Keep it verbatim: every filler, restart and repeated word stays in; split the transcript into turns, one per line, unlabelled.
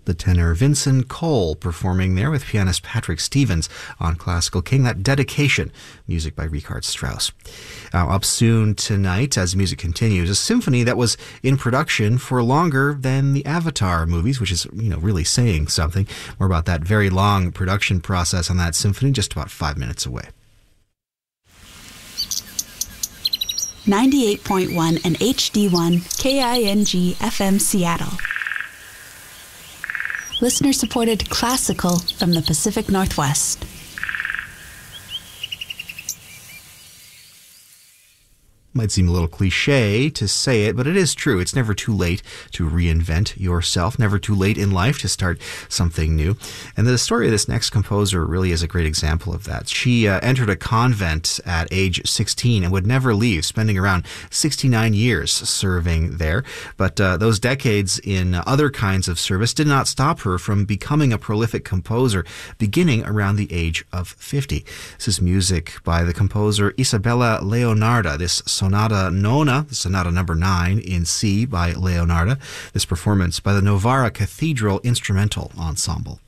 the tenor Vincent Cole performing there with pianist Patrick Stevens on Classical King. That Dedication, music by Richard Strauss. Uh, up soon tonight, as music continues, a symphony that was in production for longer than the Avatar movies, which is, you know, really saying something. More about that very long production process on that symphony just about five minutes away.
ninety-eight point one and H D one K I N G F M Seattle. Listener-supported classical from the Pacific Northwest.
Might seem a little cliche to say it, but it is true. It's never too late to reinvent yourself, never too late in life to start something new. And the story of this next composer really is a great example of that. She uh, entered a convent at age sixteen and would never leave, spending around sixty-nine years serving there. But uh, those decades in other kinds of service did not stop her from becoming a prolific composer, beginning around the age of fifty. This is music by the composer Isabella Leonarda. This Sonata Nona, Sonata number nine in C by Leonarda. This performance by the Novara Cathedral Instrumental Ensemble.